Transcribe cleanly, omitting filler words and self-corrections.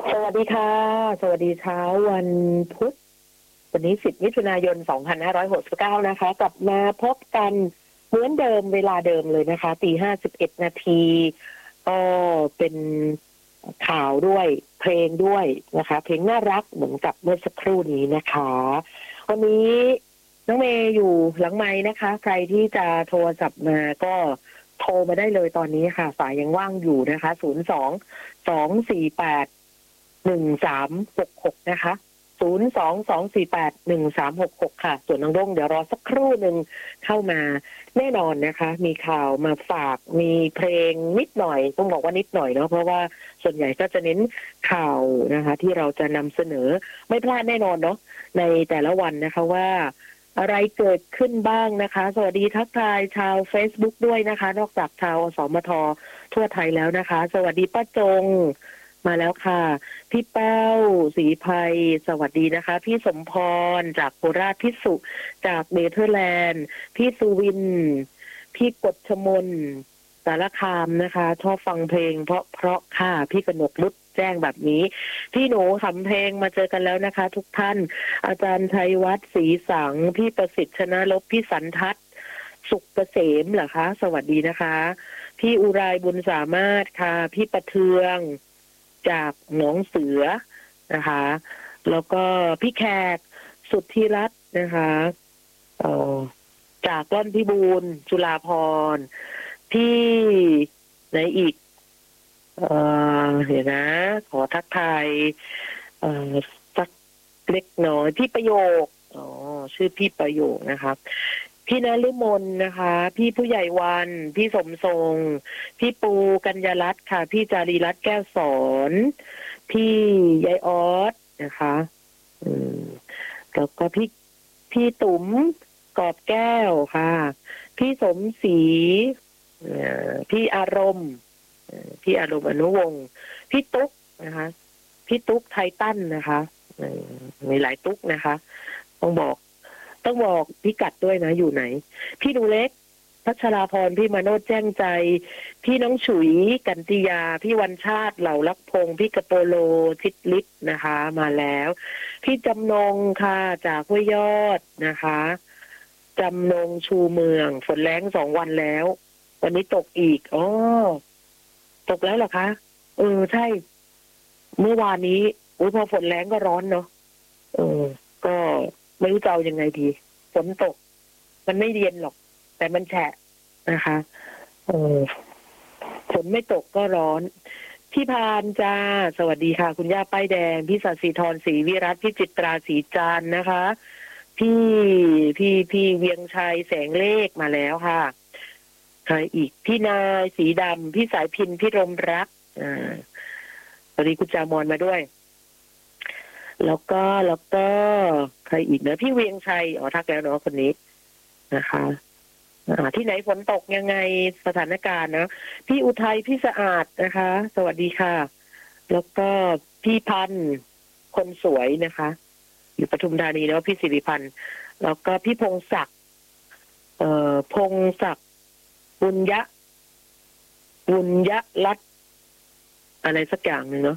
สวัสดีค่ะ สวัสดีเช้าวันพุธวันนี้10มิถุนายน2569นะคะกลับมาพบกันเหมือนเดิมเวลาเดิมเลยนะคะตี 5 11 นาทีก็เป็นข่าวด้วยเพลงด้วยนะคะเพลงน่ารักเหมือนกับเมื่อสักครู่นี้นะคะวันนี้น้องเมย์อยู่หลังไมค์นะคะ ใครที่จะโทรศัพท์มาก็โทรมาได้เลยตอนนี้ค่ะสายยังว่างอยู่นะคะ02-248-1366นะคะ02-248-1366ค่ะส่วนน้องด้งเดี๋ยวรอสักครู่หนึ่งเข้ามาแน่นอนนะคะมีข่าวมาฝากมีเพลงนิดหน่อยต้องบอกว่านิดหน่อยเนาะเพราะว่าส่วนใหญ่ก็จะเน้นข่าวนะคะที่เราจะนำเสนอไม่พลาดแน่นอนเนาะในแต่ละวันนะคะว่าอะไรเกิดขึ้นบ้างนะคะสวัสดีทักทายชาว Facebook ด้วยนะคะนอกจากชาวสมททั่วไทยแล้วนะคะสวัสดีป้าจงมาแล้วค่ะพี่เป้าศรีภัยสวัสดีนะคะพี่สมพรจากโคราชพี่สุจากเนเธอร์แลนด์พี่สุวินพี่กฎชมนสารคามนะคะชอบฟังเพลงเพราะค่ะพี่กนกรุดแจ้งแบบนี้พี่หนูทำเพลงมาเจอกันแล้วนะคะทุกท่านอาจารย์ชัยวัฒน์ศรีสังพี่ประสิทธิ์ชนะลบพี่สันทัศน์สุขเกษมเหรอคะสวัสดีนะคะพี่อุไรบุญสามารถค่ะพี่ประเทืองจากหนองเสือนะคะแล้วก็พี่แขกสุทธิรัตน์นะคะจากร่อนพิบูลจุฬาภรณ์พี่ไหนอีกเดี๋ยวนะขอทักทายสักเล็กน้อยพี่ประโยคชื่อพี่ประโยคนะคะพี่นฤมลนะคะพี่ผู้ใหญ่วันพี่สมทรงพี่ปูกัญญารัตน์ค่ะพี่จารีรัตน์แก้วสอนพี่ยายออสนะคะแล้วก็พี่ตุ๋มกอบแก้วค่ะพี่สมศรีพี่อารมณ์อนุวงศ์พี่ตุ๊กนะคะพี่ตุ๊กไททันนะคะมีหลายตุ๊กนะคะต้องบอกพิกัดด้วยนะอยู่ไหนพี่ดูเล็กพัชราพรพี่มโนจแจ้งใจพี่น้องฉุยกันติยาพี่วันชาติเหล่าลักพงศ์พี่กระโปโลชิดลิศนะคะมาแล้วพี่จำนงค่ะจากห้วยยอดนะคะจำนงชูเมืองฝนแรง2 วันแล้ววันนี้ตกอีกตกแล้วเหรอคะใช่เมื่อวานนี้พอฝนแรงก็ร้อนเนาะก็ไม่รู้จะเอายังไงดีฝนตกมันไม่เย็นหรอกแต่มันแฉะนะคะฝนไม่ตกก็ร้อนพี่พานจ้าสวัสดีค่ะคุณย่าป้ายแดงพี่สัตย์ศรีธรศรีวิรัตพี่จิตราศรีจานนะคะพี่เวียงชัยแสงเลขมาแล้วค่ะใครอีกพี่นายสีดำพี่สายพินพี่รมรักสวัสดีคุณจามอนมาด้วยแล้วก็ใครอีกนะพี่เวียงชัยทักแล้วเนาะคนนี้นะคะที่ไหนฝนตกยังไงสถานการณ์นะพี่อุทัยพี่สะอาดนะคะสวัสดีค่ะแล้วก็พี่พันธ์คนสวยนะคะอยู่ปทุมธานีแล้วพี่สิริพันธ์แล้วก็พี่พงศักดิ์บุญยะรัตน์อะไรสักอย่างหนึ่งเนาะ